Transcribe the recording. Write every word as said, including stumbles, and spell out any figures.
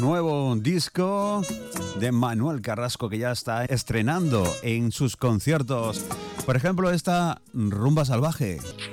Nuevo disco de Manuel Carrasco que ya está estrenando en sus conciertos. Por ejemplo, esta Rumba Salvaje.